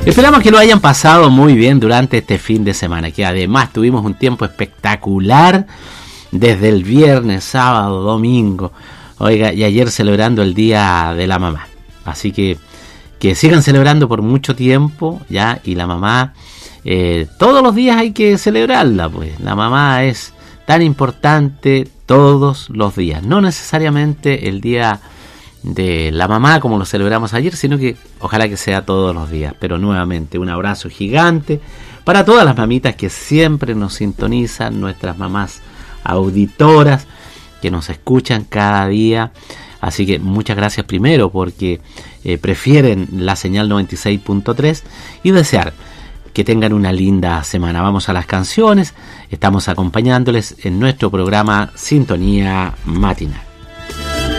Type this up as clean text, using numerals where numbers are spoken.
Esperamos que lo hayan pasado muy bien durante este fin de semana, que además tuvimos un tiempo espectacular desde el viernes, sábado, domingo, oiga, y ayer celebrando el Día de la Mamá. Así que sigan celebrando por mucho tiempo, ya, y la mamá, todos los días hay que celebrarla, pues. La mamá es tan importante todos los días, no necesariamente el día de la mamá como lo celebramos ayer, sino que ojalá que sea todos los días. Pero nuevamente un abrazo gigante para todas las mamitas que siempre nos sintonizan, nuestras mamás auditoras que nos escuchan cada día. Así que muchas gracias primero porque prefieren la señal 96.3 y desear que tengan una linda semana. Vamos a las canciones, estamos acompañándoles en nuestro programa Sintonía Matinal.